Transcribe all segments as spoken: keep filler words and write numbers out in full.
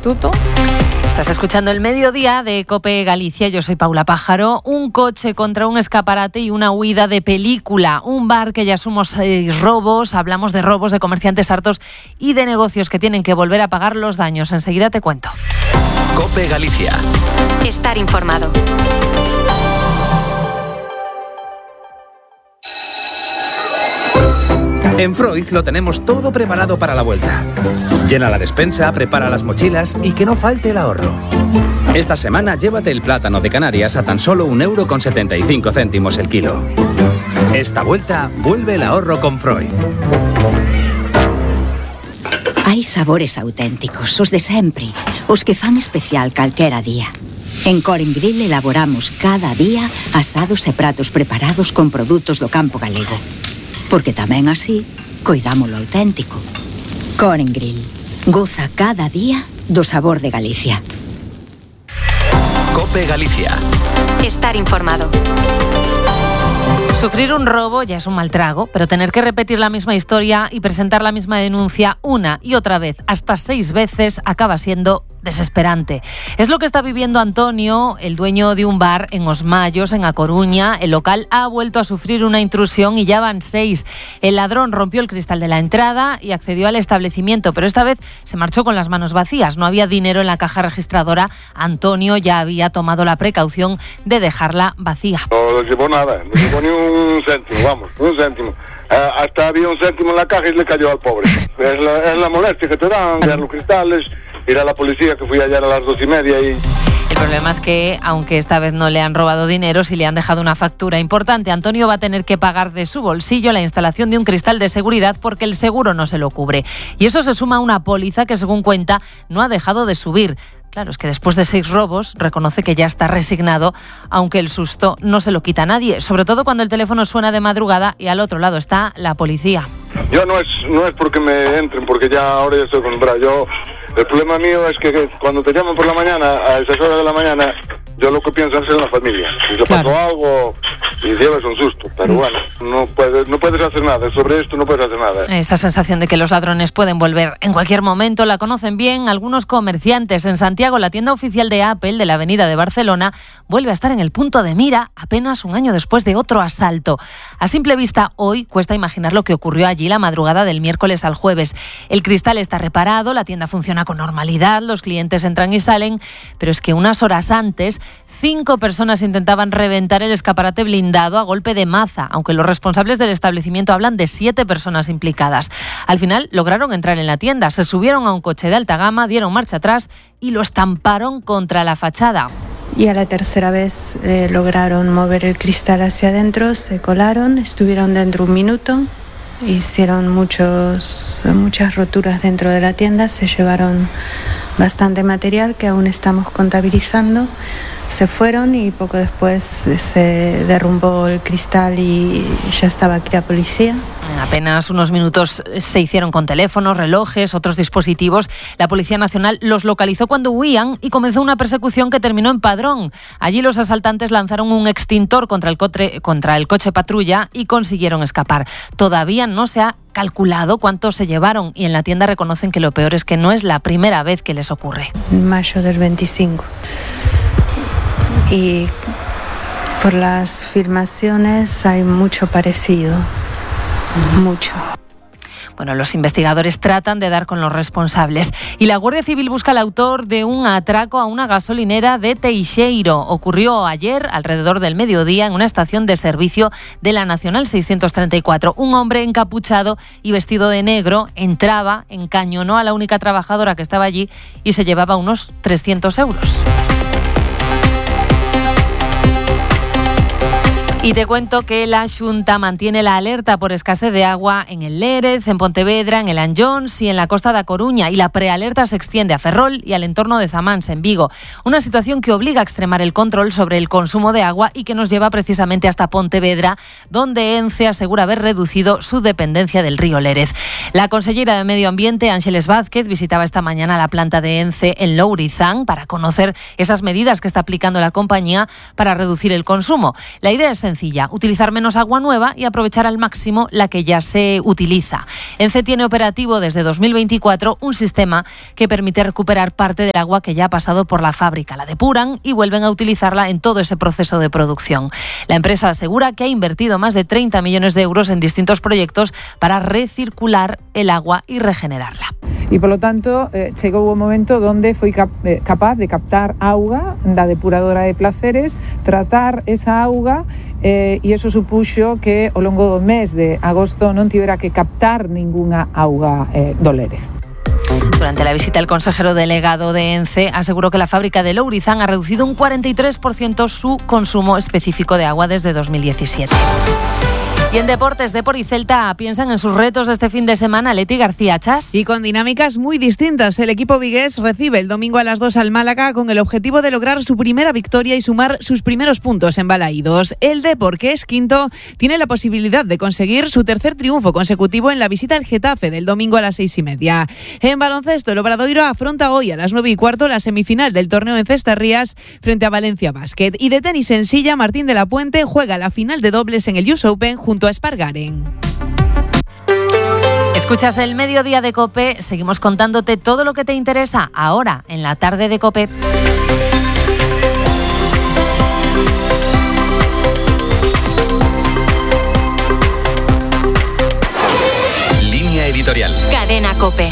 instituto. Estás escuchando El Mediodía de COPE Galicia. Yo soy Paula Pájaro. Un coche contra un escaparate y una huida de película. Un bar que ya sumó seis robos. Hablamos de robos, de comerciantes hartos y de negocios que tienen que volver a pagar los daños. Enseguida te cuento. COPE Galicia. Estar informado. En Freud lo tenemos todo preparado para la vuelta. Llena la despensa, prepara las mochilas y que no falte el ahorro. Esta semana llévate el plátano de Canarias a tan solo un euro con setenta y cinco céntimos el kilo. Esta vuelta vuelve el ahorro con Freud. Hai sabores auténticos, os de sempre, os que fan especial calquera día. En Coren Grill elaboramos cada día asados e pratos preparados con produtos do campo galego. Porque tamén así, coidamos lo auténtico. Coren Grill. Goza cada día do sabor de Galicia. COPE Galicia. Estar informado. Sufrir un robo ya es un mal trago, pero tener que repetir la misma historia y presentar la misma denuncia una y otra vez, hasta seis veces, acaba siendo desesperante. Es lo que está viviendo Antonio, el dueño de un bar en Os Mallos, en A Coruña. El local ha vuelto a sufrir una intrusión y ya van seis. El ladrón rompió el cristal de la entrada y accedió al establecimiento, pero esta vez se marchó con las manos vacías. No había dinero en la caja registradora. Antonio ya había tomado la precaución de dejarla vacía. No llevó nada, no llevó ni un céntimo, vamos, un céntimo. Uh, hasta había un céntimo en la caja y le cayó al pobre. Es la, es la molestia que te dan, ver los cristales, ir a la policía, que fui ayer a las dos y media y... El problema es que, aunque esta vez no le han robado dinero, sí le han dejado una factura importante. Antonio va a tener que pagar de su bolsillo la instalación de un cristal de seguridad porque el seguro no se lo cubre. Y eso se suma a una póliza que, según cuenta, no ha dejado de subir. Claro, es que después de seis robos reconoce que ya está resignado, aunque el susto no se lo quita a nadie, sobre todo cuando el teléfono suena de madrugada y al otro lado está la policía. Yo no es no es porque me entren, porque ya ahora ya estoy acostumbrado. Yo, el problema mío es que cuando te llaman por la mañana, a esas horas de la mañana, yo lo que pienso es en la familia. Si te Claro. pasó algo y llevas un susto, pero Mm. bueno, no puedes, no puedes hacer nada. Sobre esto no puedes hacer nada. Esa sensación de que los ladrones pueden volver en cualquier momento la conocen bien algunos comerciantes. En Santiago, la tienda oficial de Apple de la Avenida de Barcelona vuelve a estar en el punto de mira apenas un año después de otro asalto. A simple vista, hoy cuesta imaginar lo que ocurrió allí la madrugada del miércoles al jueves. El cristal está reparado, la tienda funciona con normalidad, los clientes entran y salen, pero es que unas horas antes, cinco personas intentaban reventar el escaparate blindado a golpe de maza, aunque los responsables del establecimiento hablan de siete personas implicadas. Al final lograron entrar en la tienda, se subieron a un coche de alta gama, dieron marcha atrás y lo estamparon contra la fachada. Y a la tercera vez eh, lograron mover el cristal hacia adentro, se colaron, estuvieron dentro un minuto, hicieron muchos, muchas roturas dentro de la tienda, se llevaron bastante material que aún estamos contabilizando. Se fueron y poco después se derrumbó el cristal y ya estaba aquí la policía. En apenas unos minutos se hicieron con teléfonos, relojes, otros dispositivos. La Policía Nacional los localizó cuando huían y comenzó una persecución que terminó en Padrón. Allí los asaltantes lanzaron un extintor contra el, cotre, contra el coche patrulla y consiguieron escapar. Todavía no se ha calculado cuánto se llevaron y en la tienda reconocen que lo peor es que no es la primera vez que les ocurre. En mayo del veinticinco. Y por las filmaciones hay mucho parecido, mucho. Bueno, los investigadores tratan de dar con los responsables y la Guardia Civil busca al autor de un atraco a una gasolinera de Teixeiro. Ocurrió ayer, alrededor del mediodía, en una estación de servicio de la Nacional seiscientos treinta y cuatro. Un hombre encapuchado y vestido de negro entraba, encañonó a la única trabajadora que estaba allí y se llevaba unos trescientos euros. Y te cuento que la Xunta mantiene la alerta por escasez de agua en el Lérez, en Pontevedra, en el Anllóns y en la costa da Coruña. Y la prealerta se extiende a Ferrol y al entorno de Zamáns, en Vigo. Una situación que obliga a extremar el control sobre el consumo de agua y que nos lleva precisamente hasta Pontevedra, donde ENCE asegura haber reducido su dependencia del río Lérez. La consellera de Medio Ambiente, Ángeles Vázquez, visitaba esta mañana la planta de ENCE en Lourizán para conocer esas medidas que está aplicando la compañía para reducir el consumo. La idea es sencilla. sencilla: utilizar menos agua nueva y aprovechar al máximo la que ya se utiliza. ENCE tiene operativo desde dos mil veinticuatro un sistema que permite recuperar parte del agua que ya ha pasado por la fábrica. La depuran y vuelven a utilizarla en todo ese proceso de producción. La empresa asegura que ha invertido más de treinta millones de euros en distintos proyectos para recircular el agua y regenerarla. E, polo tanto, eh, chegou o momento onde foi cap, eh, capaz de captar auga da depuradora de Placeres, tratar esa auga eh, e iso supuxo que ao longo do mes de agosto non tivera que captar ningunha auga eh, do Lérez. Durante la visita, el consejero delegado de ENCE aseguró que la fábrica de Lourizán ha reducido un cuarenta y tres por ciento su consumo específico de agua desde dos mil diecisiete. Y en deportes, Depor y Celta piensan en sus retos de este fin de semana. Leti García, Chas. Y con dinámicas muy distintas. El equipo vigués recibe el domingo a las dos al Málaga con el objetivo de lograr su primera victoria y sumar sus primeros puntos en Balaídos. El Depor, que es quinto, tiene la posibilidad de conseguir su tercer triunfo consecutivo en la visita al Getafe del domingo a las seis y media. En baloncesto, el Obradoiro afronta hoy a las nueve y cuarto la semifinal del torneo en Cestarrías frente a Valencia Basket. Y de tenis en silla, Martín de la Puente juega la final de dobles en el U S Open junto a Espargaren. Escuchas el Mediodía de COPE, seguimos contándote todo lo que te interesa ahora en la tarde de COPE. Línea editorial. Cadena COPE.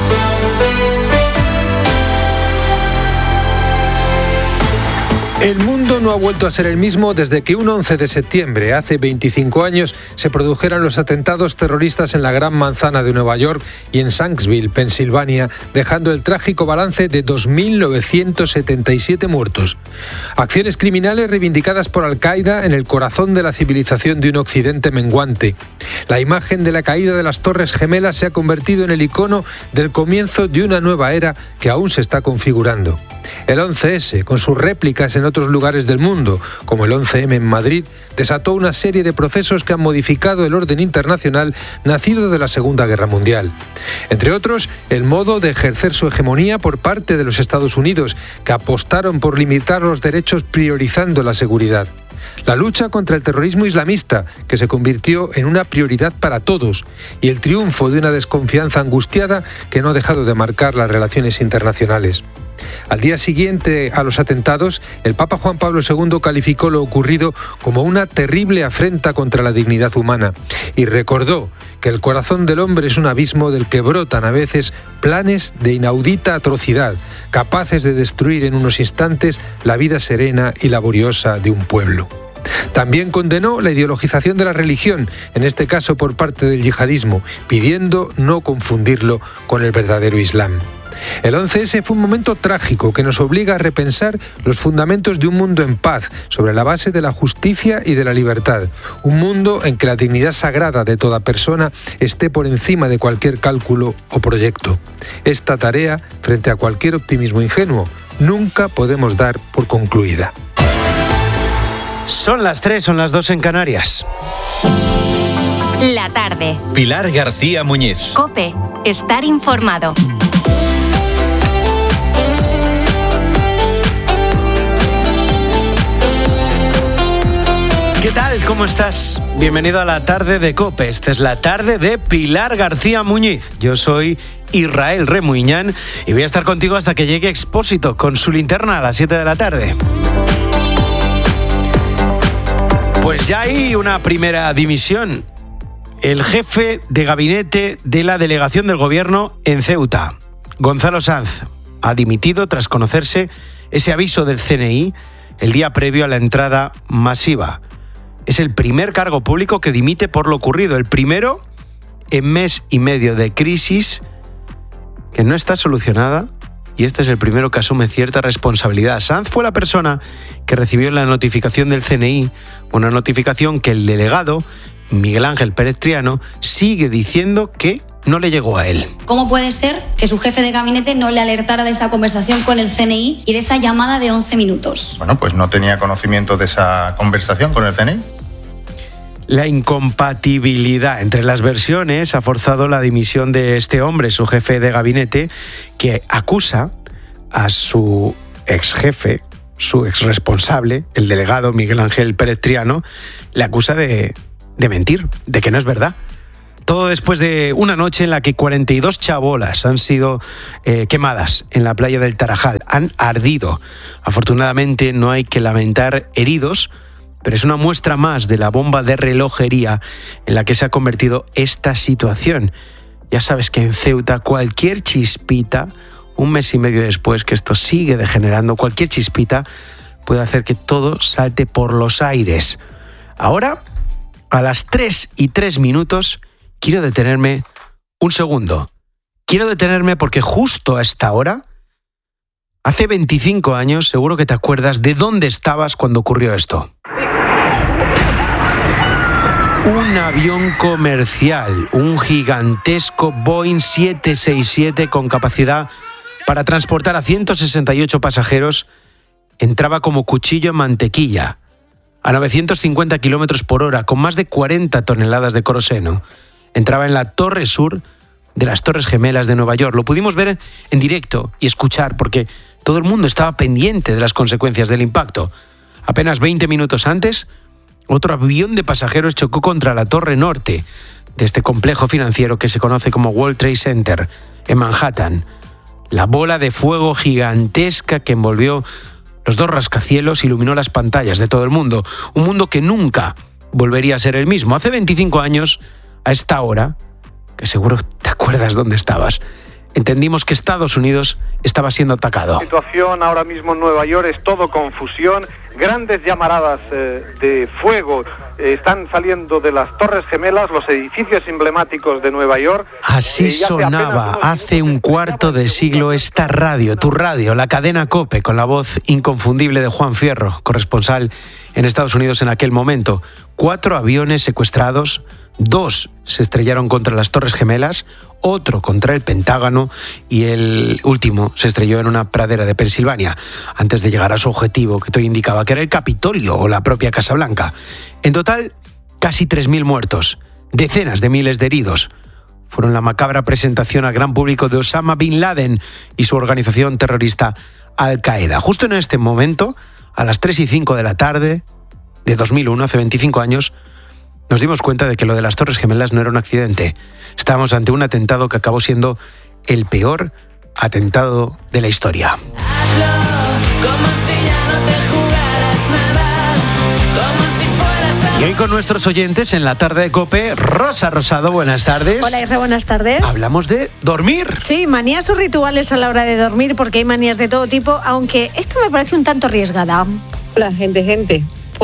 El mundo no ha vuelto a ser el mismo desde que un once de septiembre, hace veinticinco años, se produjeran los atentados terroristas en la Gran Manzana de Nueva York y en Shanksville, Pensilvania, dejando el trágico balance de dos mil novecientos setenta y siete muertos. Acciones criminales reivindicadas por Al-Qaeda en el corazón de la civilización de un occidente menguante. La imagen de la caída de las Torres Gemelas se ha convertido en el icono del comienzo de una nueva era que aún se está configurando. El once ese, con sus réplicas en otros lugares del mundo, como el once eme en Madrid, desató una serie de procesos que han modificado el orden internacional nacido de la Segunda Guerra Mundial. Entre otros, el modo de ejercer su hegemonía por parte de los Estados Unidos, que apostaron por limitar los derechos priorizando la seguridad. La lucha contra el terrorismo islamista, que se convirtió en una prioridad para todos, y el triunfo de una desconfianza angustiada que no ha dejado de marcar las relaciones internacionales. Al día siguiente a los atentados, el Papa Juan Pablo segundo calificó lo ocurrido como una terrible afrenta contra la dignidad humana y recordó que el corazón del hombre es un abismo del que brotan a veces planes de inaudita atrocidad, capaces de destruir en unos instantes la vida serena y laboriosa de un pueblo. También condenó la ideologización de la religión, en este caso por parte del yihadismo, pidiendo no confundirlo con el verdadero Islam. El once ese fue un momento trágico que nos obliga a repensar los fundamentos de un mundo en paz, sobre la base de la justicia y de la libertad. Un mundo en que la dignidad sagrada de toda persona esté por encima de cualquier cálculo o proyecto. Esta tarea, frente a cualquier optimismo ingenuo, nunca podemos dar por concluida. Son las tres, son las dos en Canarias. La tarde. Pilar García Muñiz. COPE. Estar informado. ¿Qué tal? ¿Cómo estás? Bienvenido a la tarde de COPE. Esta es la tarde de Pilar García Muñiz. Yo soy Israel Remuñán y voy a estar contigo hasta que llegue Expósito con su linterna a las siete de la tarde. Pues ya hay una primera dimisión. El jefe de gabinete de la delegación del gobierno en Ceuta, Gonzalo Sanz, ha dimitido tras conocerse ese aviso del ce ene i el día previo a la entrada masiva. Es el primer cargo público que dimite por lo ocurrido, el primero en mes y medio de crisis que no está solucionada, y este es el primero que asume cierta responsabilidad. Sanz fue la persona que recibió la notificación del ce ene i, una notificación que el delegado, Miguel Ángel Pérez Triano, sigue diciendo que no le llegó a él. ¿Cómo puede ser que su jefe de gabinete no le alertara de esa conversación con el ce ene i y de esa llamada de once minutos? Bueno, pues no tenía conocimiento de esa conversación con el ce ene i. La incompatibilidad entre las versiones ha forzado la dimisión de este hombre, su jefe de gabinete, que acusa a su ex jefe su exresponsable, el delegado Miguel Ángel Pérez Triano, le acusa de, de mentir, de que no es verdad. Todo después de una noche en la que cuarenta y dos chabolas han sido eh, quemadas en la playa del Tarajal, han ardido. Afortunadamente no hay que lamentar heridos, pero es una muestra más de la bomba de relojería en la que se ha convertido esta situación. Ya sabes que en Ceuta cualquier chispita, un mes y medio después que esto sigue degenerando, cualquier chispita puede hacer que todo salte por los aires. Ahora, a las tres y tres minutos, quiero detenerme un segundo. Quiero detenerme porque justo a esta hora, hace veinticinco años, seguro que te acuerdas de dónde estabas cuando ocurrió esto. Un avión comercial, un gigantesco Boeing siete seis siete con capacidad para transportar a ciento sesenta y ocho pasajeros, entraba como cuchillo en mantequilla, a novecientos cincuenta kilómetros por hora, con más de cuarenta toneladas de queroseno. Entraba en la torre sur de las Torres Gemelas de Nueva York. Lo pudimos ver en directo y escuchar porque todo el mundo estaba pendiente de las consecuencias del impacto. Apenas veinte minutos antes, otro avión de pasajeros chocó contra la torre norte de este complejo financiero que se conoce como World Trade Center, en Manhattan. La bola de fuego gigantesca que envolvió los dos rascacielos iluminó las pantallas de todo el mundo. Un mundo que nunca volvería a ser el mismo. Hace veinticinco años, a esta hora, que seguro te acuerdas dónde estabas, entendimos que Estados Unidos estaba siendo atacado. La situación ahora mismo en Nueva York es todo confusión. Grandes llamaradas eh, de fuego eh, están saliendo de las Torres Gemelas, los edificios emblemáticos de Nueva York. Así eh, sonaba hace un cuarto de siglo esta radio, tu radio, la cadena COPE, con la voz inconfundible de Juan Fierro, corresponsal en Estados Unidos en aquel momento. Cuatro aviones secuestrados, dos se estrellaron contra las Torres Gemelas, otro contra el Pentágono y el último se estrelló en una pradera de Pensilvania, antes de llegar a su objetivo, que todo indicaba que era el Capitolio o la propia Casa Blanca. En total, casi tres mil muertos, decenas de miles de heridos. Fueron la macabra presentación al gran público de Osama Bin Laden y su organización terrorista Al-Qaeda. Justo en este momento, a las tres y cinco de la tarde de dos mil uno, hace veinticinco años, nos dimos cuenta de que lo de las Torres Gemelas no era un accidente. Estábamos ante un atentado que acabó siendo el peor atentado de la historia. Hazlo como si ya no te jugaras nada, como si fueras a... Y hoy con nuestros oyentes en la tarde de COPE, Rosa Rosado, buenas tardes. Hola, Isra, buenas tardes. Hablamos de dormir. Sí, manías o rituales a la hora de dormir, porque hay manías de todo tipo, aunque esta me parece un tanto arriesgada. Hola, gente, gente.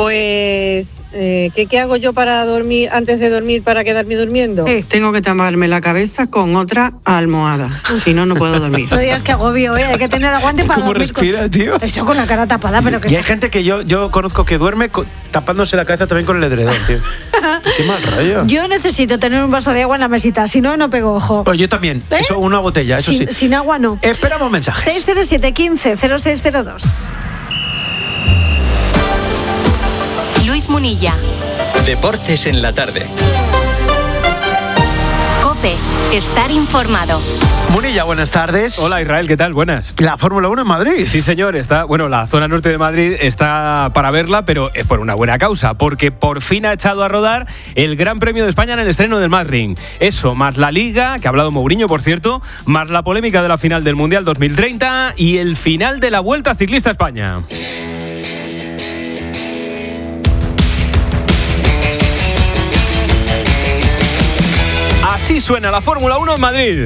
Pues, eh, ¿qué, ¿qué hago yo para dormir, antes de dormir, para quedarme durmiendo? Sí. Tengo que taparme la cabeza con otra almohada, si no, no puedo dormir. No digas que agobio, ¿eh? Hay que tener aguante para ¿Cómo dormir. respira, con... tío? Esto con la cara tapada, pero que... Y hay gente que yo, yo conozco que duerme co- tapándose la cabeza también con el edredón, tío. Qué mal rollo. Yo necesito tener un vaso de agua en la mesita, si no, no pego ojo. Pues yo también, ¿Eh? eso, una botella, eso sin, sí. Sin agua no. Esperamos mensajes. seis cero siete, quince, cero seis cero dos. Luis Munilla. Deportes en la tarde. COPE. Estar informado. Munilla, buenas tardes. Hola Israel, ¿qué tal? Buenas. La Fórmula uno en Madrid. Sí, señor, está, bueno, la zona norte de Madrid está para verla, pero es por una buena causa, porque por fin ha echado a rodar el Gran Premio de España en el estreno del Madrid. Eso, más la Liga, que ha hablado Mourinho, por cierto, más la polémica de la final del Mundial dos mil treinta y el final de la Vuelta Ciclista a España. Así suena la Fórmula uno en Madrid.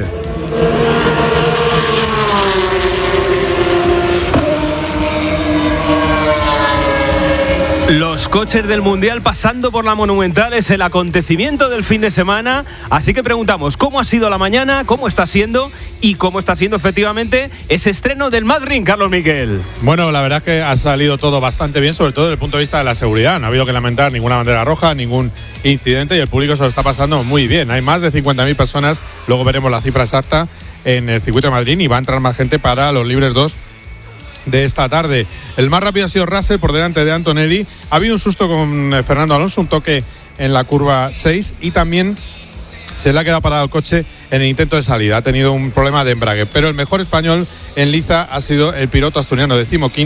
Los coches del Mundial pasando por la Monumental es el acontecimiento del fin de semana, así que preguntamos cómo ha sido la mañana, cómo está siendo y cómo está siendo efectivamente ese estreno del Madrid, Carlos Miquel. Bueno, la verdad es que ha salido todo bastante bien, sobre todo desde el punto de vista de la seguridad. No ha habido que lamentar ninguna bandera roja, ningún incidente y el público se lo está pasando muy bien. Hay más de cincuenta mil personas, luego veremos la cifra exacta en el circuito de Madrid y va a entrar más gente para los Libres dos de esta tarde. El más rápido ha sido Russell por delante de Antonelli. Ha habido un susto con Fernando Alonso, un toque en la curva seis y también se le ha quedado parado el coche en el intento de salida. Ha tenido un problema de embrague, pero el mejor español en liza ha sido el piloto asturiano decimoquinto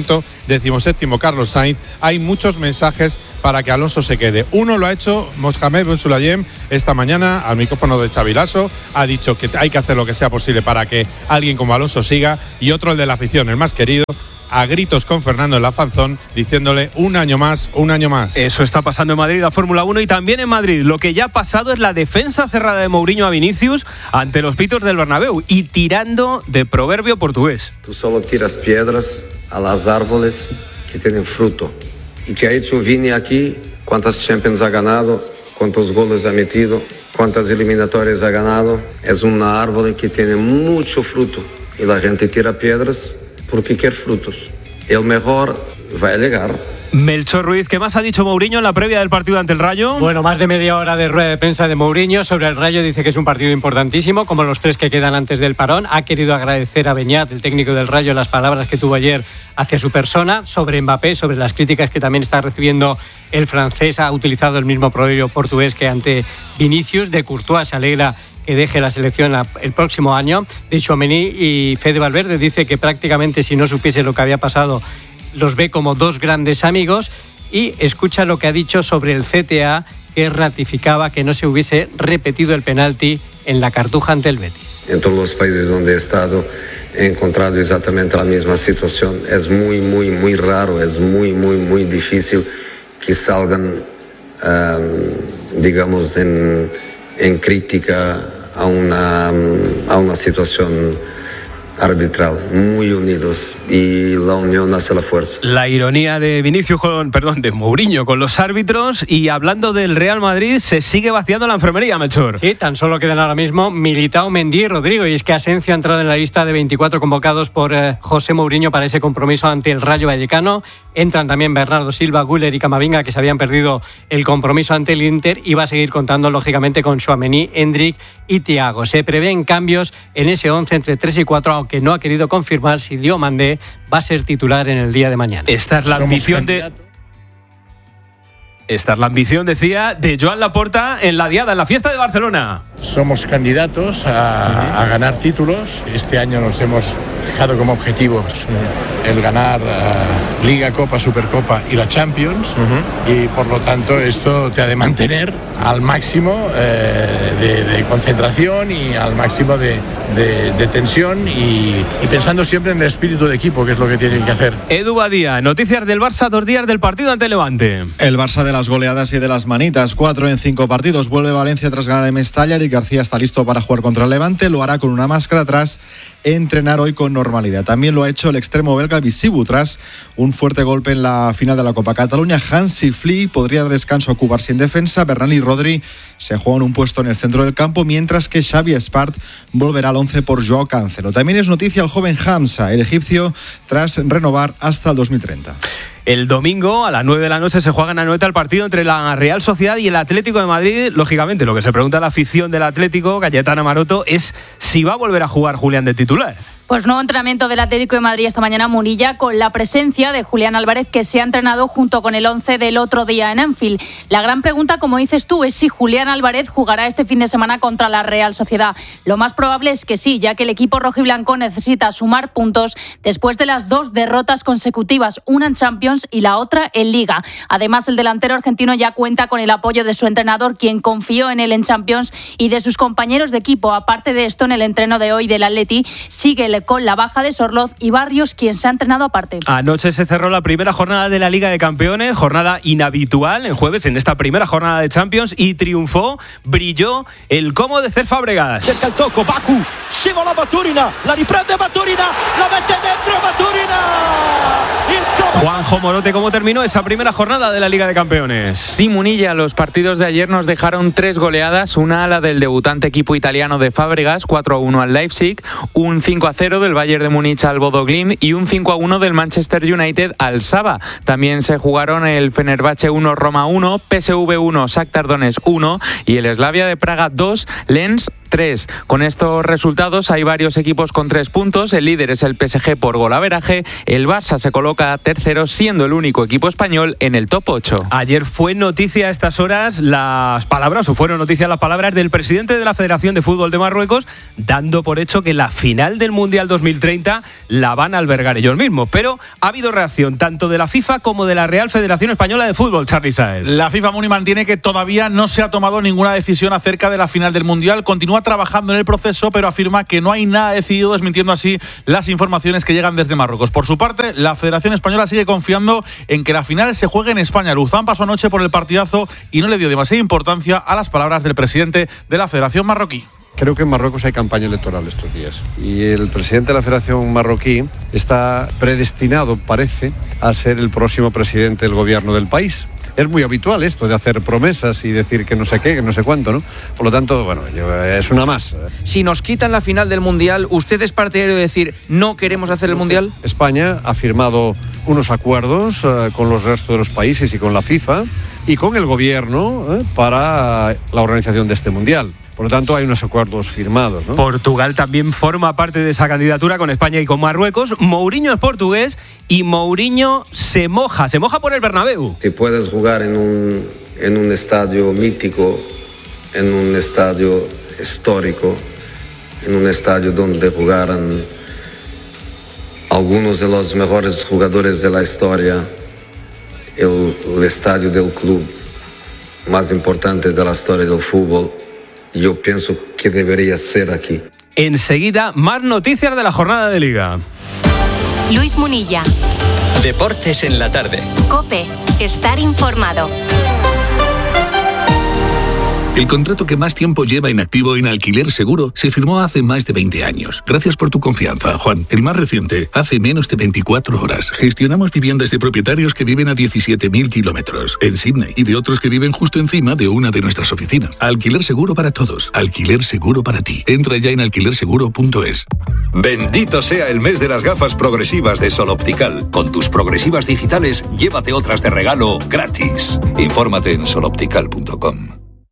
decimoséptimo Carlos Sainz, hay muchos mensajes para que Alonso se quede. Uno lo ha hecho Mohamed Ben Sulayem esta mañana al micrófono de Xavi Lasso, ha dicho que hay que hacer lo que sea posible para que alguien como Alonso siga, y otro, el de la afición, el más querido, a gritos con Fernando en la fanzón, diciéndole un año más, un año más. Eso está pasando en Madrid, la Fórmula uno, y también en Madrid. Lo que ya ha pasado es la defensa cerrada de Mourinho a Vinicius ante los pitos del Bernabéu y tirando de proverbio portugués. Tú solo tiras piedras a las árboles que tienen fruto. ¿Y qué ha hecho Vini aquí? ¿Cuántas Champions ha ganado? ¿Cuántos goles ha metido? ¿Cuántas eliminatorias ha ganado? Es una árbol que tiene mucho fruto y la gente tira piedras porque quiere frutos. El mejor va a llegar. Melchor Ruiz, ¿qué más ha dicho Mourinho en la previa del partido ante el Rayo? Bueno, más de media hora de rueda de prensa de Mourinho sobre el Rayo. Dice que es un partido importantísimo, como los tres que quedan antes del parón. Ha querido agradecer a Beñat, el técnico del Rayo, las palabras que tuvo ayer hacia su persona, sobre Mbappé, sobre las críticas que también está recibiendo el francés. Ha utilizado el mismo proverbio portugués que ante Vinicius. De Courtois se alegra que deje la selección el próximo año. De Tchouaméni y Fede Valverde dice que prácticamente, si no supiese lo que había pasado, los ve como dos grandes amigos. Y escucha lo que ha dicho sobre el C T A, que ratificaba que no se hubiese repetido el penalti en la Cartuja ante el Betis. En todos los países donde he estado he encontrado exactamente la misma situación. Es muy, muy, muy raro, es muy, muy, muy difícil que salgan, um, digamos, en, en crítica a una, a una situación arbitral. Muy unidos, y la unión hace la fuerza. La ironía de Vinicius con, perdón, de Mourinho con los árbitros. Y hablando del Real Madrid, se sigue vaciando la enfermería, Melchor. Sí, tan solo quedan ahora mismo Militao, Mendy y Rodrigo, y es que Asensio ha entrado en la lista de veinticuatro convocados por eh, José Mourinho para ese compromiso ante el Rayo Vallecano. Entran también Bernardo Silva, Güler y Camavinga, que se habían perdido el compromiso ante el Inter, y va a seguir contando lógicamente con Tchouaméni, Endrick y Thiago. Se prevén cambios en ese once entre tres y cuatro, aunque no ha querido confirmar si Diomandé va a ser titular en el día de mañana. Esta es la ambición de... Esta es la ambición, decía, de Joan Laporta en la Diada, en la fiesta de Barcelona. Somos candidatos a, a ganar títulos. Este año nos hemos fijado como objetivos el ganar uh, Liga, Copa, Supercopa y la Champions. Uh-huh. Y por lo tanto esto te ha de mantener al máximo eh, de, de concentración y al máximo de, de, de tensión y, y pensando siempre en el espíritu de equipo, que es lo que tienen que hacer. Edu Badía, noticias del Barça dos días del partido ante Levante. El Barça de las goleadas y de las manitas, cuatro en cinco partidos. Vuelve Valencia tras ganar en Mestalla. y García está listo para jugar contra el Levante. Lo hará con una máscara tras entrenar hoy con normalidad. También lo ha hecho el extremo belga Bizibu tras un fuerte golpe en la final de la Copa Cataluña. Hansi Flick podría dar descanso a Cubarsí en defensa. Bernal y Rodri se juegan un puesto en el centro del campo, mientras que Xavi Espart volverá al once por Joao Cancelo. También es noticia el joven Hamza, el egipcio, tras renovar hasta el dos mil treinta. El domingo a las nueve de la noche se juega en Anoeta el partido entre la Real Sociedad y el Atlético de Madrid. Lógicamente, lo que se pregunta a la afición del Atlético, Cayetana Maroto, es si va a volver a jugar Julián de titular. Pues nuevo entrenamiento del Atlético de Madrid esta mañana en Munilla, con la presencia de Julián Álvarez, que se ha entrenado junto con el once del otro día en Anfield. La gran pregunta, como dices tú, es si Julián Álvarez jugará este fin de semana contra la Real Sociedad. Lo más probable es que sí, ya que el equipo rojiblanco necesita sumar puntos después de las dos derrotas consecutivas, una en Champions y la otra en Liga. Además, el delantero argentino ya cuenta con el apoyo de su entrenador, quien confió en él en Champions, y de sus compañeros de equipo. Aparte de esto, en el entreno de hoy del Atleti sigue el con la baja de Sorloz y Barrios, quien se ha entrenado aparte. Anoche se cerró la primera jornada de la Liga de Campeones, jornada inhabitual en jueves en esta primera jornada de Champions, y triunfó, brilló el Como de Cesc Fábregas. Cerca il tocco, Baku, scivola Baturina, la riprende Baturina, la mette dentro Baturina. Juanjo Morote, ¿cómo terminó esa primera jornada de la Liga de Campeones? Sí, Munilla, los partidos de ayer nos dejaron tres goleadas, una a la del debutante equipo italiano de Fábregas, cuatro a uno al Leipzig, un cinco a cero del Bayern de Múnich al Bodo Glimt y un cinco a uno del Manchester United al Saba. También se jugaron el Fenerbahce uno, Roma uno, P S V uno, Shakhtar Donetsk uno y el Slavia de Praga dos, Lens tres. Con estos resultados hay varios equipos con tres puntos. El líder es el P S G por golaveraje. El Barça se coloca tercero, siendo el único equipo español en el top ocho. Ayer fue noticia a estas horas las palabras, o fueron noticias las palabras del presidente de la Federación de Fútbol de Marruecos, dando por hecho que la final del Mundial dos mil treinta la van a albergar ellos mismos. Pero ha habido reacción tanto de la FIFA como de la Real Federación Española de Fútbol, Charly Sáez. La FIFA, Muni, mantiene que todavía no se ha tomado ninguna decisión acerca de la final del Mundial. Continúa trabajando en el proceso, pero afirma que no hay nada decidido, desmintiendo así las informaciones que llegan desde Marruecos. Por su parte, la Federación Española sigue confiando en que la final se juegue en España. Luzán pasó anoche por el partidazo y no le dio demasiada importancia a las palabras del presidente de la Federación marroquí. Creo que en Marruecos hay campaña electoral estos días y el presidente de la Federación marroquí está predestinado, parece, a ser el próximo presidente del gobierno del país. Es muy habitual esto de hacer promesas y decir que no sé qué, que no sé cuánto, ¿no? Por lo tanto, bueno, es una más. Si nos quitan la final del Mundial, ¿usted es partidario de decir no queremos hacer el Mundial? España ha firmado unos acuerdos uh, con los restos de los países y con la FIFA y con el gobierno eh, para la organización de este Mundial. Por lo tanto, hay unos acuerdos firmados, ¿no? Portugal también forma parte de esa candidatura con España y con Marruecos. Mourinho es portugués y Mourinho se moja, se moja por el Bernabéu. Si puedes jugar en un, en un estadio mítico, en un estadio histórico, en un estadio donde jugaran algunos de los mejores jugadores de la historia, el, el estadio del club más importante de la historia del fútbol, yo pienso que debería ser aquí. Enseguida, más noticias de la jornada de Liga. Luis Munilla. Deportes en la tarde. COPE. Estar informado. El contrato que más tiempo lleva inactivo en Alquiler Seguro se firmó hace más de veinte años. Gracias por tu confianza, Juan. El más reciente, hace menos de veinticuatro horas. Gestionamos viviendas de propietarios que viven a diecisiete mil kilómetros en Sydney y de otros que viven justo encima de una de nuestras oficinas. Alquiler Seguro para todos. Alquiler Seguro para ti. Entra ya en alquiler seguro punto es. Bendito sea el mes de las gafas progresivas de Sol Optical. Con tus progresivas digitales, llévate otras de regalo gratis. Infórmate en sol optical punto com.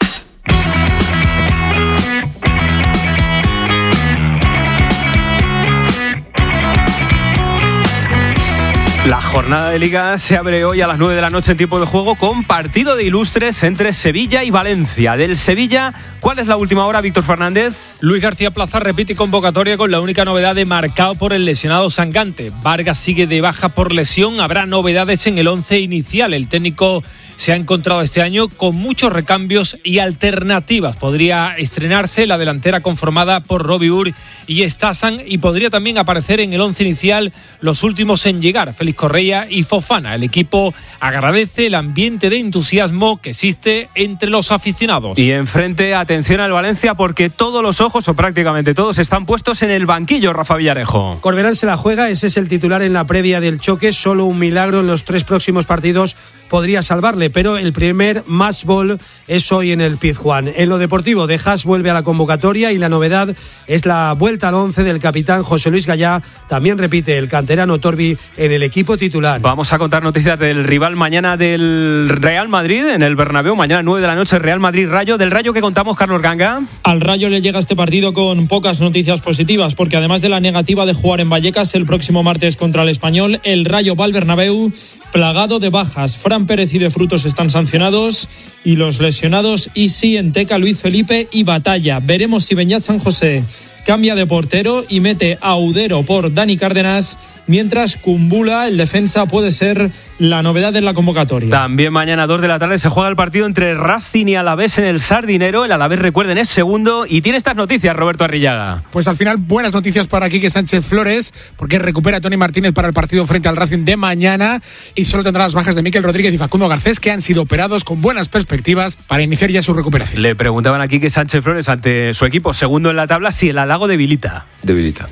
La jornada de Liga se abre hoy a las nueve de la noche en tiempo de juego con partido de ilustres entre Sevilla y Valencia. Del Sevilla, ¿cuál es la última hora, Víctor Fernández? Luis García Plaza repite convocatoria con la única novedad de marcado por el lesionado Sangante. Vargas sigue de baja por lesión. Habrá novedades en el once inicial. El técnico se ha encontrado este año con muchos recambios y alternativas. Podría estrenarse la delantera conformada por Robbie Ur y Stassan y podría también aparecer en el once inicial los últimos en llegar, Félix Correa y Fofana. El equipo agradece el ambiente de entusiasmo que existe entre los aficionados. Y enfrente, atención al Valencia porque todos los ojos, o prácticamente todos, están puestos en el banquillo, Rafa Villarejo. Corberán se la juega, ese es el titular en la previa del choque. Solo un milagro en los tres próximos partidos podría salvarle, pero el primer match ball es hoy en el Pizjuán. En lo deportivo, De Haas vuelve a la convocatoria y la novedad es la vuelta al once del capitán José Luis Gallá. También repite el canterano Torbi en el equipo titular. Vamos a contar noticias del rival mañana del Real Madrid en el Bernabéu. Mañana nueve de la noche, Real Madrid-Rayo. Del Rayo, ¿qué contamos, Carlos Ganga? Al Rayo le llega este partido con pocas noticias positivas, porque además de la negativa de jugar en Vallecas el próximo martes contra el Español, el Rayo va al Bernabéu plagado de bajas. Fran Pérez y De Frutos están sancionados y los lesionados Isi, Enteca, Luis Felipe y Batalla. Veremos si Beñat San José cambia de portero y mete a Udero por Dani Cárdenas, mientras Kumbula, el defensa, puede ser la novedad en la convocatoria. También mañana a dos de la tarde se juega el partido entre Racing y Alavés en el Sardinero. El Alavés, recuerden, es segundo y tiene estas noticias, Roberto Arrillaga. Pues al final buenas noticias para Quique Sánchez Flores, porque recupera a Tony Martínez para el partido frente al Racing de mañana y solo tendrá las bajas de Miquel Rodríguez y Facundo Garcés, que han sido operados con buenas perspectivas para iniciar ya su recuperación. Le preguntaban a Quique Sánchez Flores ante su equipo segundo en la tabla si el halago debilita. Debilita.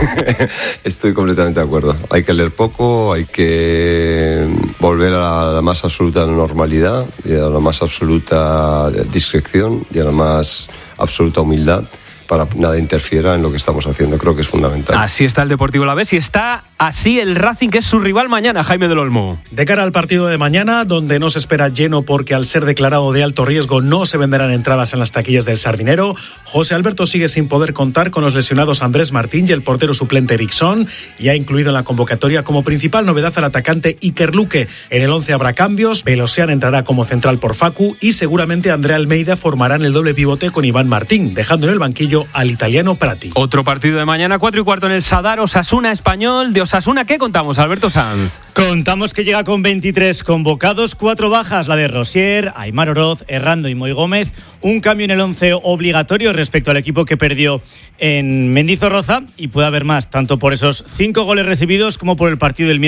Estoy completamente de acuerdo. Hay que leer poco, hay que volver a la más absoluta normalidad y a la más absoluta discreción y a la más absoluta humildad para nada interfiera en lo que estamos haciendo. Creo que es fundamental. Así está el Deportivo Alavés y está así el Racing, que es su rival mañana, Jaime del Olmo. De cara al partido de mañana, donde no se espera lleno porque al ser declarado de alto riesgo no se venderán entradas en las taquillas del Sardinero, José Alberto sigue sin poder contar con los lesionados Andrés Martín y el portero suplente Eriksson, y ha incluido en la convocatoria como principal novedad al atacante Iker Luque. En el once habrá cambios, Belosian entrará como central por Facu y seguramente Andrea Almeida formarán el doble pivote con Iván Martín, dejando en el banquillo al italiano Prati. Otro partido de mañana, cuatro y cuarto en el Sadar, Osasuna Español. De Osasuna, ¿qué contamos, Alberto Sanz? Contamos que llega con veintitrés convocados, cuatro bajas, la de Rosier, Aimar Oroz, Errando y Moy Gómez. Un cambio en el once obligatorio respecto al equipo que perdió en Mendizorroza, y puede haber más, tanto por esos cinco goles recibidos como por el partido del miércoles.